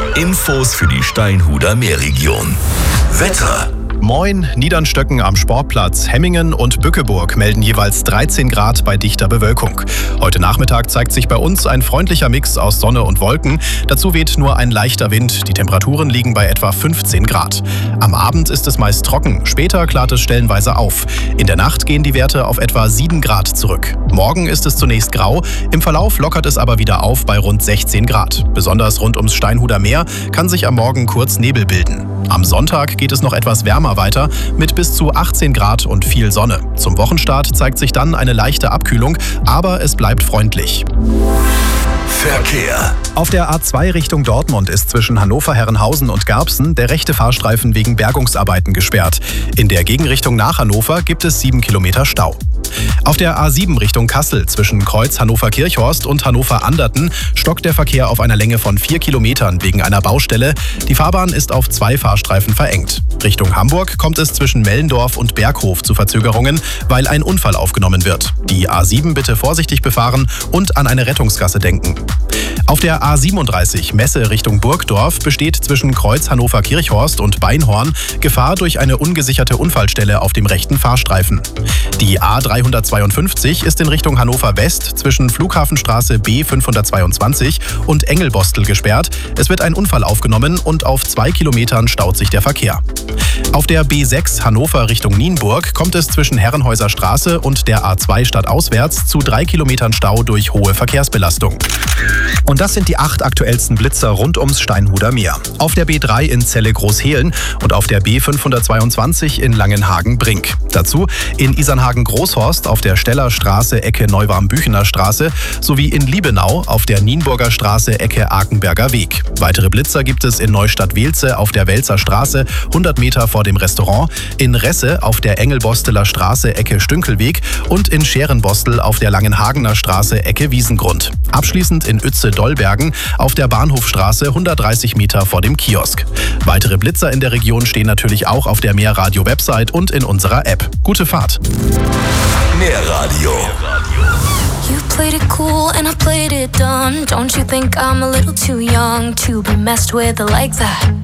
Infos für die Steinhuder Meerregion. Wetter. Moin, Niedernstöcken am Sportplatz, Hemmingen und Bückeburg melden jeweils 13 Grad bei dichter Bewölkung. Heute Nachmittag zeigt sich bei uns ein freundlicher Mix aus Sonne und Wolken. Dazu weht nur ein leichter Wind. Die Temperaturen liegen bei etwa 15 Grad. Am Abend ist es meist trocken, später klart es stellenweise auf. In der Nacht gehen die Werte auf etwa 7 Grad zurück. Morgen ist es zunächst grau, im Verlauf lockert es aber wieder auf bei rund 16 Grad. Besonders rund ums Steinhuder Meer kann sich am Morgen kurz Nebel bilden. Am Sonntag geht es noch etwas wärmer weiter mit bis zu 18 Grad und viel Sonne. Zum Wochenstart zeigt sich dann eine leichte Abkühlung, aber es bleibt freundlich. Verkehr. Auf der A2 Richtung Dortmund ist zwischen Hannover-Herrenhausen und Garbsen der rechte Fahrstreifen wegen Bergungsarbeiten gesperrt. In der Gegenrichtung nach Hannover gibt es 7 Kilometer Stau. Auf der A7 Richtung Kassel zwischen Kreuz Hannover-Kirchhorst und Hannover-Anderten stockt der Verkehr auf einer Länge von 4 Kilometern wegen einer Baustelle. Die Fahrbahn ist auf 2 Fahrstreifen verengt. Richtung Hamburg kommt es zwischen Mellendorf und Berghof zu Verzögerungen, weil ein Unfall aufgenommen wird. Die A7 bitte vorsichtig befahren und an eine Rettungsgasse denken. Auf der A37 Messe Richtung Burgdorf besteht zwischen Kreuz Hannover-Kirchhorst und Beinhorn Gefahr durch eine ungesicherte Unfallstelle auf dem rechten Fahrstreifen. Die A352 ist in Richtung Hannover West zwischen Flughafenstraße B522 und Engelbostel gesperrt. Es wird ein Unfall aufgenommen und auf 2 Kilometern staut sich der Verkehr. Auf der B6 Hannover Richtung Nienburg kommt es zwischen Herrenhäuser Straße und der A2 stadtauswärts zu 3 Kilometern Stau durch hohe Verkehrsbelastung. Und das sind die 8 aktuellsten Blitzer rund ums Steinhuder Meer. Auf der B3 in Celle-Großhehlen und auf der B522 in Langenhagen-Brink. Dazu in Isernhagen-Großhorst auf der Stellerstraße Ecke Neuwarm-Büchener Straße sowie in Liebenau auf der Nienburger Straße Ecke Akenberger Weg. Weitere Blitzer gibt es in Neustadt-Wehlze auf der Welzer Straße 100 Meter vor dem Restaurant, in Resse auf der Engelbosteler Straße Ecke Stünkelweg und in Scherenbostel auf der Langenhagener Straße Ecke Wiesengrund. Abschließend in Uetze-Dollbergen auf der Bahnhofstraße 130 Meter vor dem Kiosk. Weitere Blitzer in der Region stehen natürlich auch auf der Meerradio-Website und in unserer App. Gute Fahrt! Meerradio. You played it cool and I played it dumb. Don't you think I'm a little too young to be messed with like that?